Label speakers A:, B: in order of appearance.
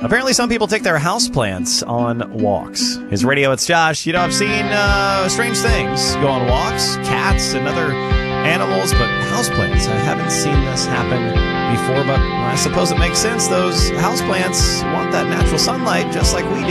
A: Apparently, some people take their houseplants on walks. His Radio, it's Josh. I've seen strange things go on walks, cats and other animals, but houseplants, I haven't seen this happen before, but I suppose it makes sense. Those houseplants want that natural sunlight just like we do.